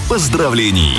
поздравлений.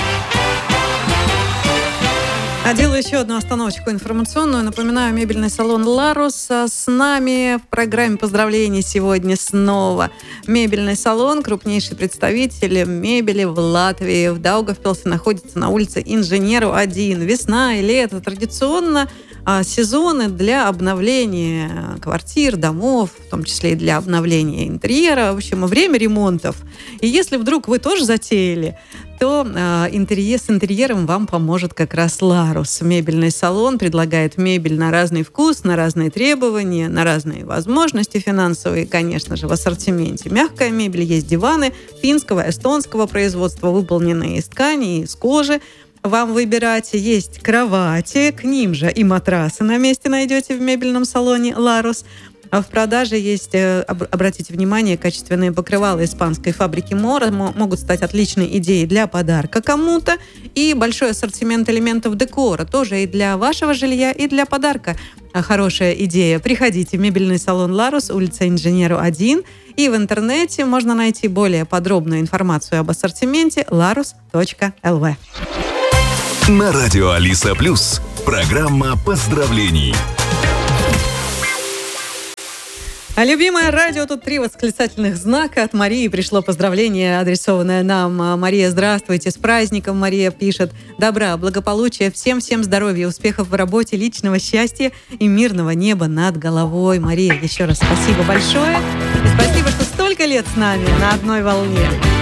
Делаю еще одну остановочку информационную. Напоминаю, мебельный салон «Ларус». С нами в программе поздравлений сегодня снова мебельный салон, крупнейший представитель мебели в Латвии. В Даугавпилсе находится на улице Инженеру 1. Весна и лето традиционно сезоны для обновления квартир, домов, в том числе и для обновления интерьера. В общем, время ремонтов. И если вдруг вы тоже затеяли, то с интерьером вам поможет как раз «Ларус». Мебельный салон предлагает мебель на разный вкус, на разные требования, на разные возможности финансовые, конечно же, в ассортименте. Мягкая мебель, есть диваны финского, эстонского производства, выполненные из ткани, из кожи. Вам выбирать. Есть кровати, к ним же и матрасы на месте найдете в мебельном салоне «Ларус». А в продаже есть, обратите внимание, качественные покрывала испанской фабрики Мора могут стать отличной идеей для подарка кому-то. И большой ассортимент элементов декора тоже и для вашего жилья, и для подарка. Хорошая идея. Приходите в мебельный салон «Ларус», улица Инженеру 1. И в интернете можно найти более подробную информацию об ассортименте larus.lv. На радио Алиса Плюс. Программа поздравлений. А любимое радио, тут 3 восклицательных знака. От Марии пришло поздравление, адресованное нам. Мария, здравствуйте, с праздником, Мария пишет. Добра, благополучия, всем здоровья, успехов в работе, личного счастья и мирного неба над головой. Мария, еще раз спасибо большое. И спасибо, что столько лет с нами на одной волне.